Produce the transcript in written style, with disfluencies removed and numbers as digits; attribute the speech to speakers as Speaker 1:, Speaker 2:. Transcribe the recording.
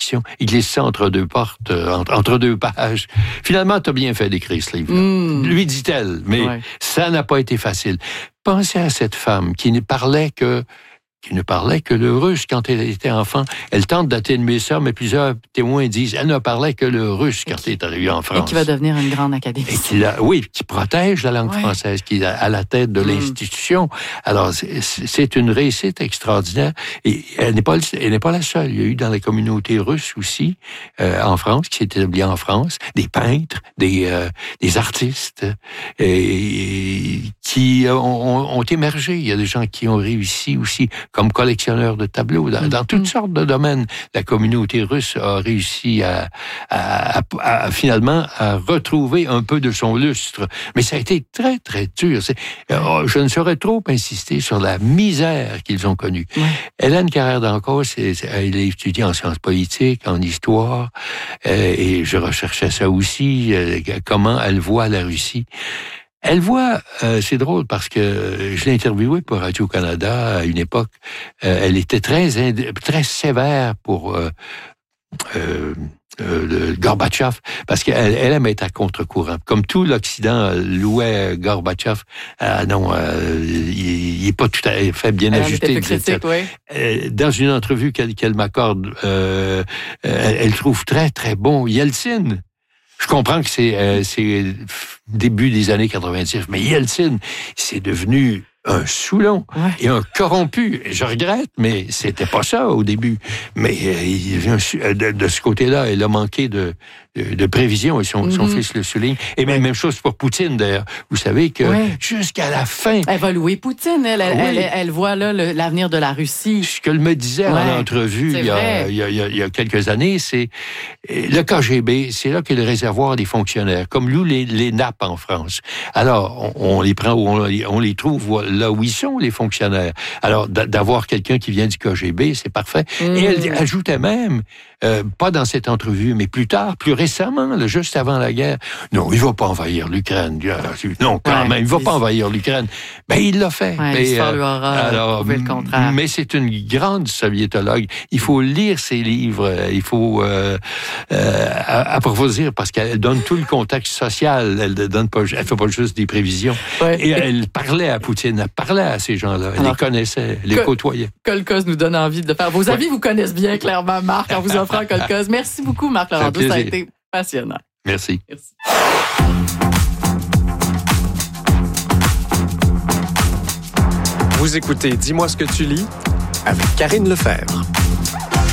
Speaker 1: l'édition. Il glisse ça entre deux portes, entre deux pages. Finalement, t'as bien fait d'écrire ce livre. Lui dit-elle, mais ça n'a pas été facile. Pensez à cette femme qui ne parlait que le russe quand elle était enfant. Elle tente d'atténuer ça, mais plusieurs témoins disent elle ne parlait que le russe quand elle est arrivée en France.
Speaker 2: Et qui va devenir une grande académicienne.
Speaker 1: Qui protège la langue française, qui est à la tête de l'institution. Alors, c'est une réussite extraordinaire. Et elle n'est pas la seule. Il y a eu dans la communauté russe aussi, en France, qui s'est établie en France, des peintres, des artistes, qui ont émergé. Il y a des gens qui ont réussi aussi comme collectionneur de tableaux. Dans toutes sortes de domaines, la communauté russe a réussi finalement à retrouver un peu de son lustre. Mais ça a été très, très dur. Je ne saurais trop insister sur la misère qu'ils ont connue. Hélène Carrère d'Encausse, elle a étudié en sciences politiques, en histoire, et je recherchais ça aussi, comment elle voit la Russie. Elle voit, c'est drôle parce que je l'ai interviewée pour Radio-Canada à une époque. Elle était très sévère pour le Gorbatchev, parce qu'elle aime être à contre-courant. Comme tout l'Occident louait Gorbatchev, il n'est pas tout à fait bien ajusté. Dans une entrevue qu'elle m'accorde, elle trouve très, très bon Yeltsin. Je comprends que c'est début des années 90, mais Yeltsin, c'est devenu un Soulon et un corrompu. Je regrette, mais c'était pas ça au début. Mais de ce côté-là, elle a manqué de prévision, et son fils le souligne. Et même chose pour Poutine, d'ailleurs. Vous savez que jusqu'à la fin...
Speaker 2: Elle va louer Poutine, elle voit là l'avenir de la Russie.
Speaker 1: Ce qu'elle me disait en entrevue il y a quelques années, c'est le KGB, c'est là qu'est le réservoir des fonctionnaires, comme nous, les nappes en France. Alors, on les prend, on les trouve là où ils sont, les fonctionnaires. Alors, d'avoir quelqu'un qui vient du KGB, c'est parfait. Et elle ajoutait même, pas dans cette entrevue, mais plus tard, plus récemment, là, juste avant la guerre, non, il va pas envahir l'Ukraine. Non, quand même, il va pas envahir l'Ukraine. Ben, il l'a fait.
Speaker 2: L'histoire lui aura prouvé le contraire.
Speaker 1: Mais c'est une grande soviétologue. Il faut lire ses livres. Il faut approfondir, parce qu'elle donne tout le contexte social. Elle fait pas juste des prévisions. Et elle parlait à Poutine, elle parlait à ces gens-là. Elle les connaissait, elle les côtoyait.
Speaker 2: Kolkhoz nous donne envie de faire. Vos amis vous connaissent bien, clairement, Marc, en vous offrant Kolkhoz. Merci beaucoup, Marc Laurando. Ça a été passionnant.
Speaker 1: Merci.
Speaker 3: Vous écoutez Dis-moi ce que tu lis avec Karine Lefebvre.